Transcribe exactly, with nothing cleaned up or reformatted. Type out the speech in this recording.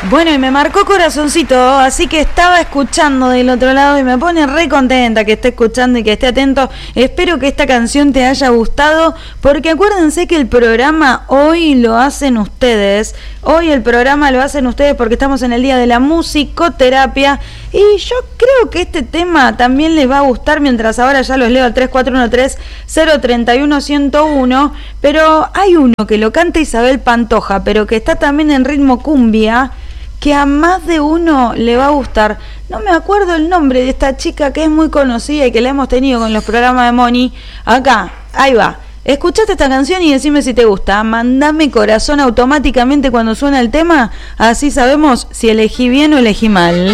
Bueno, y me marcó corazoncito, así que estaba escuchando del otro lado y me pone re contenta que esté escuchando y que esté atento. Espero que esta canción te haya gustado, porque acuérdense que el programa hoy lo hacen ustedes. Hoy el programa lo hacen ustedes porque estamos en el día de la musicoterapia y yo creo que este tema también les va a gustar, mientras ahora ya los leo al tres cuatro uno tres, cero tres uno, uno cero uno, pero hay uno que lo canta Isabel Pantoja, pero que está también en ritmo cumbia, que a más de uno le va a gustar. No me acuerdo el nombre de esta chica que es muy conocida y que la hemos tenido con los programas de Moni. Acá, ahí va. Escuchaste esta canción y decime si te gusta. Mandame corazón automáticamente cuando suena el tema, así sabemos si elegí bien o elegí mal.